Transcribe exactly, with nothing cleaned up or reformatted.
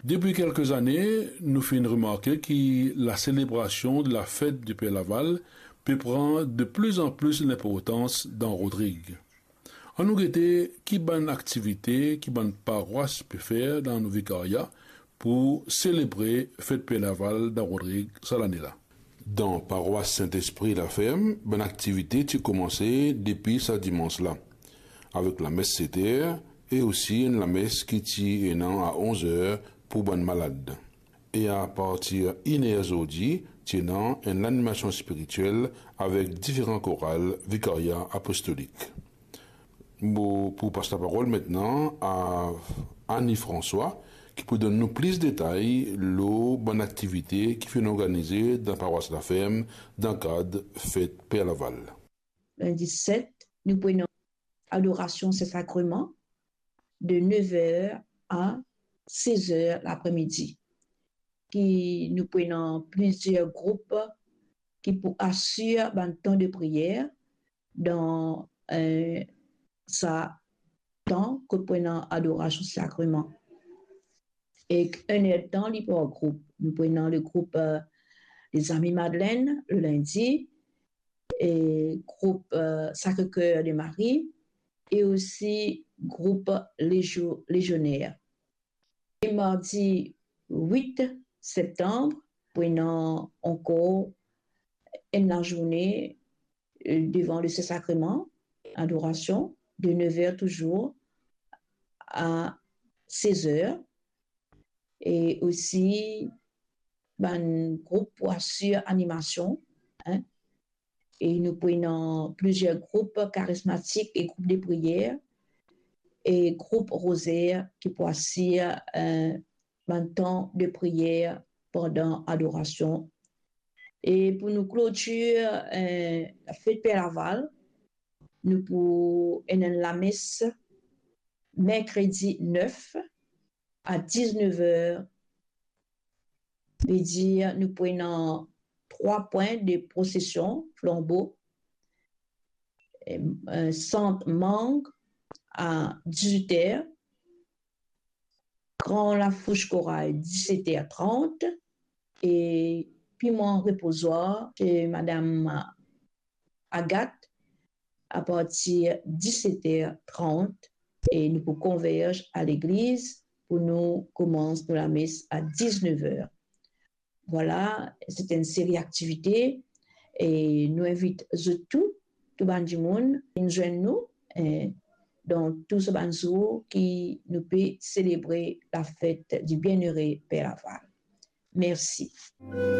Depuis quelques années, nous faisons remarquer que la célébration de la fête du Père Laval peut prendre de plus en plus d'importance dans Rodrigue. On nous guette qui bonne activité, qui bonne paroisse peut faire dans nos vicariats pour célébrer fête Père Laval dans Rodrigue cette année-là. Dans paroisse Saint-Esprit la ferme, bonne activité tu commencé depuis ce dimanche-là, avec la messe sept heures et aussi la messe qui est à onze heures pour bonne malade. Et à partir d'une heure aujourd'hui, tenant une animation spirituelle avec différents chorales vicariats apostoliques. Bon, pour passer la parole maintenant à Annie François, qui peut donner nous plus de détails la bonne activité qui fait organiser dans la paroisse La Ferme dans le cadre fête Père Laval. Lundi sept, nous prenons adoration ces sacrements de neuf heures à seize heures l'après-midi. Qui nous prenons plusieurs groupes qui pour assurer un temps de prière dans euh, ça temps que prenons adoration sacrement. Et un heure de temps libre au groupe. Nous prenons le groupe euh, des Amis Madeleine le lundi et groupe euh, Sacré-Cœur de Marie et aussi groupe Légio, Légionnaire. Et mardi huit septembre, prenons encore une journée devant le Saint-Sacrement, adoration, de neuf heures toujours à seize heures. Et aussi, un groupe pour assurer animation. Hein? Et nous prenons plusieurs groupes charismatiques et groupes de prière et groupes rosaires qui pour assurer un, un temps de prière pendant adoration. Et pour nous clôturer euh, la fête Père Laval, nous pour la messe mercredi neuf à dix-neuf heures. veut dire nous prenons trois points de procession, flambeau, euh, Sainte Mangue à dix-huit heures, Grand Lafouche Corail dix-sept heures trente et Piment Reposoir chez Madame Agathe à partir de dix-sept heures trente et nous pour converger à l'église pour nous commencer la messe à dix-neuf heures. Voilà, c'est une série d'activités et nous invitons tout, tout le monde, nous joignent nous dans tout ce banzou qui nous peut célébrer la fête du bienheureux Père Laval. Merci.